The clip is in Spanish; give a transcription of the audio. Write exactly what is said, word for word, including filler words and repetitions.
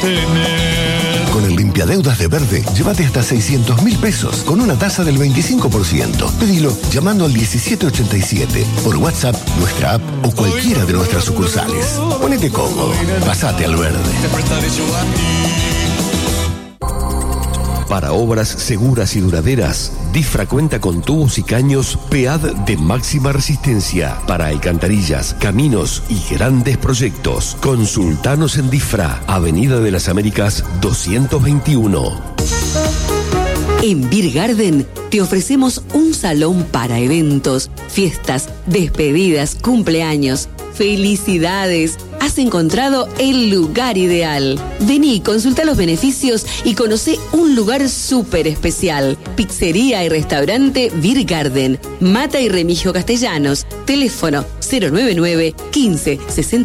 tener. Con el limpiadeudas de Verde, llévate hasta seiscientos mil pesos con una tasa del veinticinco por ciento. Pedilo llamando al diecisiete ochenta y siete, por WhatsApp, nuestra app o cualquiera de nuestras sucursales. Ponete cómodo, pasate al Verde. Para obras seguras y duraderas, Difra cuenta con tubos y caños P A D de máxima resistencia para alcantarillas, caminos y grandes proyectos. Consultanos en Difra, Avenida de las Américas doscientos veintiuno. En Beer Garden te ofrecemos un salón para eventos, fiestas, despedidas, cumpleaños. ¡Felicidades! Has encontrado el lugar ideal. Vení, consulta los beneficios y conoce un lugar súper especial. Pizzería y restaurante Beer Garden. Mata y Remigio Castellanos. Teléfono cero nueve nueve, quince, sesenta